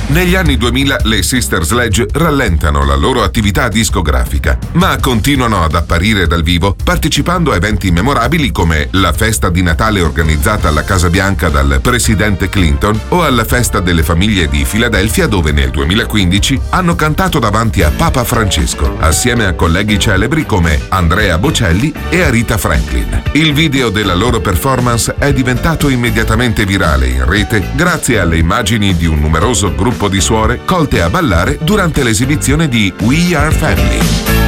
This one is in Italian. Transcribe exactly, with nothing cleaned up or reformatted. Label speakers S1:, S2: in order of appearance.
S1: Negli anni duemila le Sister Sledge rallentano la loro attività discografica, ma continuano ad apparire dal vivo partecipando a eventi memorabili come la festa di Natale organizzata alla Casa Bianca dal presidente Clinton o alla festa delle famiglie di Filadelfia, dove nel duemilaquindici hanno cantato davanti a Papa Francesco, assieme a colleghi celebri come Andrea Bocelli e Aretha Franklin. Il video della loro performance è diventato immediatamente virale in rete grazie alle immagini di un numeroso gruppo di suore colte a ballare durante l'esibizione di We Are Family.